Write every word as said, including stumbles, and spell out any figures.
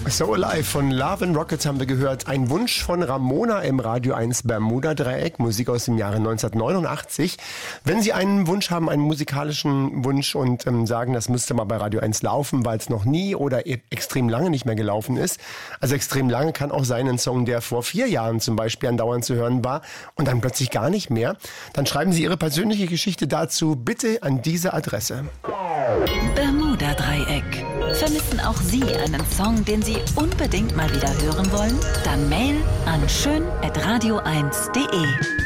So Alive von Love and Rockets haben wir gehört. Ein Wunsch von Ramona im Radio eins Bermuda-Dreieck. Musik aus dem Jahre neunzehnhundertneunundachtzig. Wenn Sie einen Wunsch haben, einen musikalischen Wunsch und ähm, sagen, das müsste mal bei Radio eins laufen, weil es noch nie oder e- extrem lange nicht mehr gelaufen ist. Also extrem lange kann auch sein, ein Song, der vor vier Jahren zum Beispiel andauernd zu hören war und dann plötzlich gar nicht mehr. Dann schreiben Sie Ihre persönliche Geschichte dazu bitte an diese Adresse. Bermuda-Dreieck. Vermissen auch Sie einen Song, den Sie unbedingt mal wieder hören wollen? Dann Mail an schön at radio eins punkt de.